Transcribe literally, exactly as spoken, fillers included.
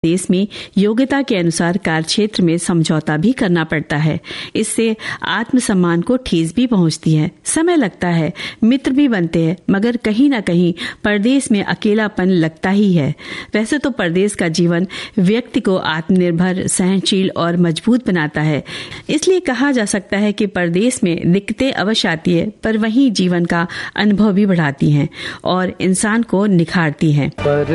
देश में योग्यता के अनुसार कार्य क्षेत्र में समझौता भी करना पड़ता है। इससे आत्मसम्मान को ठेस भी पहुंचती है, समय लगता है, मित्र भी बनते हैं, मगर कहीं ना कहीं परदेश में अकेलापन लगता ही है। वैसे तो परदेश का जीवन व्यक्ति को आत्मनिर्भर, सहनशील और मजबूत बनाता है। इसलिए कहा जा सकता है कि परदेश में दिक्कतें अवश्य आती है, पर वहीं जीवन का अनुभव भी बढ़ाती हैं और इंसान को निखारती हैं।